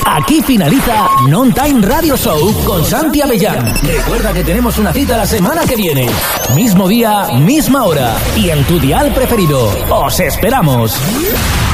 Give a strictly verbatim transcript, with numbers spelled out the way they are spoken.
Aquí finaliza Non Time Radio Show con Santi Avellán. Recuerda que tenemos una cita la semana que viene. Mismo día, misma hora y en tu dial preferido. ¡Os esperamos!